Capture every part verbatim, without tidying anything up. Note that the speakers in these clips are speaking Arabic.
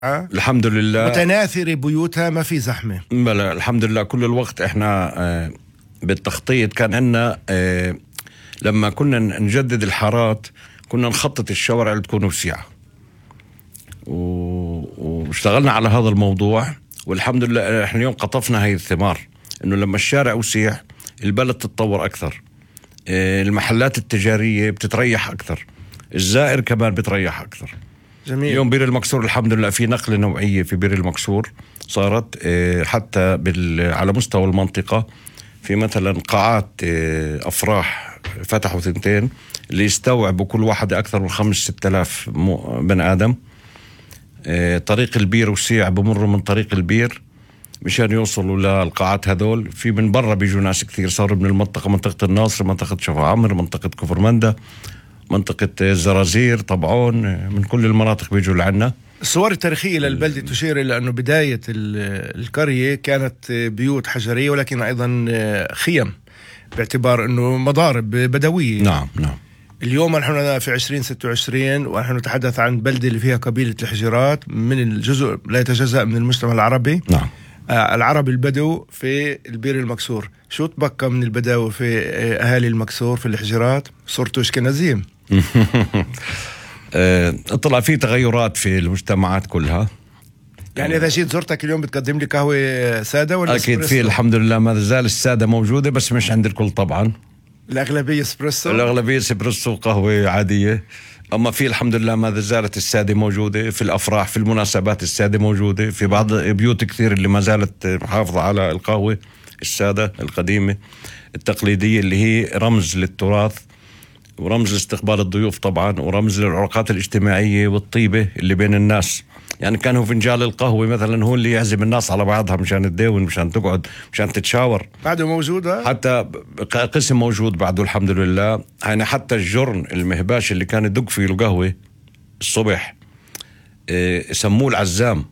الحمد لله متناثرة بيوتها، ما في زحمة. بلا الحمد لله كل الوقت احنا اه بالتخطيط كان عندنا اه لما كنا نجدد الحارات كنا نخطط الشوارع اللي تكون وسيعة، واشتغلنا على هذا الموضوع، والحمد لله احنا اليوم قطفنا هاي الثمار، انه لما الشارع وسيع البلد تتطور اكثر، اه المحلات التجارية بتتريح اكثر، الزائر كمان بتريح اكثر. جميل. اليوم بير المكسور الحمد لله في نقلة نوعية في بير المكسور صارت اه حتى بال على مستوى المنطقة، في مثلا قاعات اه افراح فتحوا ثنتين اللي يستوعبوا كل واحدة اكثر من خمس ست الاف بني ادم. اه طريق البير وسيع، بمروا من طريق البير مشان يوصلوا للقاعات هذول. في من برا بيجوا ناس كثير، صاروا من المنطقة، منطقة الناصر، منطقة شفا عمر، منطقة كفر مندة، منطقة الزرازير، طبعون، من كل المناطق بيجوا لعنا. الصور التاريخية للبلدة تشير إلى أنه بداية القرية كانت بيوت حجرية، ولكن أيضا خيم، باعتبار أنه مضارب بدوية. نعم نعم. اليوم نحن في عشرين ستة وعشرين ونحن نتحدث عن بلدة اللي فيها قبيلة الحجرات، من الجزء لا يتجزأ من المجتمع العربي. نعم. آه العرب البدو في البير المكسور. شو تبقى من البداوة في آه أهالي المكسور في الحجرات؟ صرتوا اشكنازيم. طلع في تغيرات في المجتمعات كلها. يعني إذا جيت زرتك اليوم بتقدم لي قهوة سادة ولا أكيد اسبريسو؟ في الحمد لله ما زال السادة موجودة، بس مش عند الكل طبعا. الأغلبية اسبريسو. الأغلبية اسبريسو، قهوة عادية. أما في الحمد لله ما زالت السادة موجودة في الأفراح، في المناسبات السادة موجودة، في بعض بيوت كثير اللي ما زالت محافظة على القهوة السادة القديمة التقليدية، اللي هي رمز للتراث ورمز لاستقبال الضيوف طبعا، ورمز للعلاقات الاجتماعية والطيبة اللي بين الناس. يعني كانوا فنجال القهوة مثلا هو اللي يعزم الناس على بعضها، مشان تداون، مشان تقعد، مشان تتشاور. بعده موجودة، حتى قسم موجود بعده الحمد لله. يعني حتى الجرن المهباش اللي كان يدق فيه القهوة الصبح إيه سموه العزام،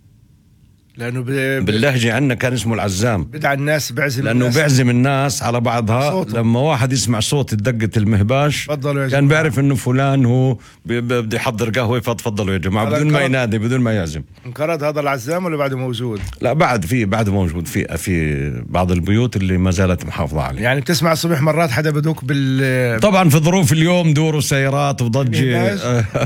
لأنه ب... باللهجة عندنا كان اسمه العزام. بدع الناس بعزم لأنه الناس. بيعزم الناس على بعضها صوته. لما واحد يسمع صوت دقة المهباش كان بيعرف إنه فلان هو بده يحضر قهوة، فتفضلوا يا جماعة، بدون ما ينادي، بدون ما يعزم. انقرض هذا العزام ولا بعده موجود؟ لا بعد في بعده موجود في في بعض البيوت اللي ما زالت محافظة عليه. يعني بتسمع الصبح مرات حدا بدوك بال طبعا في ظروف اليوم دور وسيارات وضجة.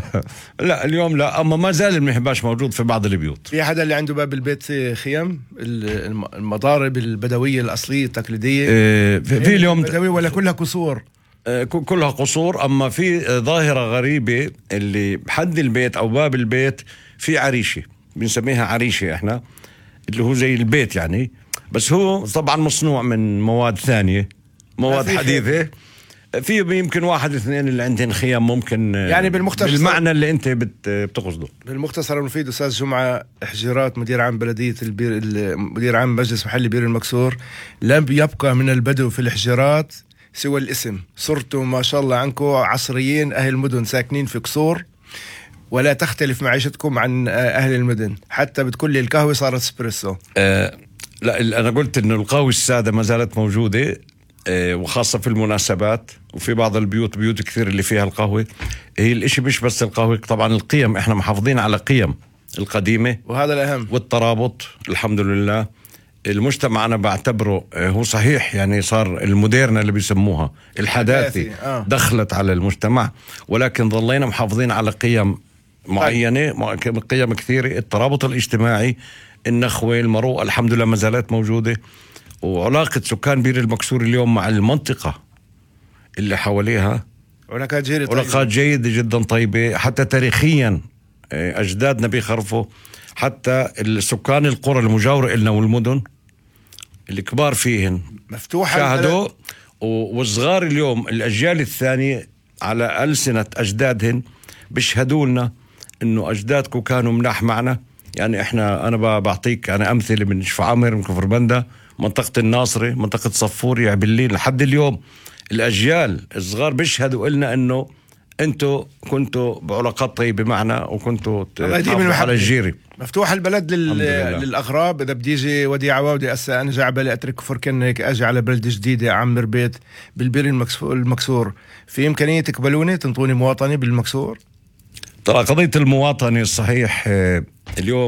لا اليوم لا، أما ما زال المهباش موجود في بعض البيوت. في حدا اللي عنده باب البيت خيم المضارب البدوية الأصلية التقليدية؟ إيه في, في اليوم بدوية ولا كلها قصور؟ إيه كلها قصور. أما في ظاهرة غريبة اللي بحد البيت أو باب البيت في عريشة، بنسميها عريشة إحنا، اللي هو زي البيت يعني، بس هو طبعا مصنوع من مواد ثانية، مواد حديثة. في يمكن واحد اثنين اللي عندهم خيام ممكن، يعني بالمختصر بالمعنى اللي انت بتقصده. بالمختصر المفيد استاذ جمعة حجيرات، مدير عام بلدية البير، مدير عام مجلس محلي بير المكسور، لم يبقى من البدو في الحجيرات سوى الاسم. صرتوا ما شاء الله عنكم عصريين، اهل المدن ساكنين في قصور، ولا تختلف معيشتكم عن اهل المدن، حتى بتقول لي القهوة صارت اسبريسو. أه لا انا قلت انه القهوة السادة ما زالت موجودة، وخاصة في المناسبات، وفي بعض البيوت، بيوت كثير اللي فيها القهوة. هي الاشي مش بس القهوة، طبعا القيم، احنا محافظين على قيم القديمة، وهذا الأهم، والترابط الحمد لله. المجتمع أنا بعتبره هو صحيح يعني صار الموديرنا اللي بيسموها الحداثي آه. دخلت على المجتمع، ولكن ظلينا محافظين على قيم معينة، قيم كثيرة. الترابط الاجتماعي، النخوة، المروءة، الحمد لله ما زالت موجودة. وعلاقة سكان بير المكسور اليوم مع المنطقة اللي حواليها علاقات جيدة، علاقات جيدة جدا طيبة. حتى تاريخيا أجدادنا بيخرفوا، حتى السكان القرى المجاورة إلنا والمدن الكبار فيهن مفتوحة شاهدوا، والصغار اليوم الأجيال الثانية على ألسنة أجدادهن بيشهدوا لنا إنه أجدادكم كانوا مناح معنا. يعني إحنا أنا بعطيك أنا أمثلة من شفا عمر، من كفر بندة، منطقة الناصرة، منطقة صفوري، عبلين، لحد اليوم الأجيال الصغار بيشهدوا لنا إنه أنتوا كنتوا بعلاقات طيبة معنا، وكنتوا تحافظوا على الجيري. مفتوح البلد لل... للأغراب. إذا بدي يجي ودي عواودي أسا أنا جاي عبالي أترك كفر كن هيك أجي على بلد جديدة أعمر بيت بالبير المكسور، في إمكانية تقبلوني تنطوني مواطنة بالمكسور؟ ترى قضية المواطنة صحيح اليوم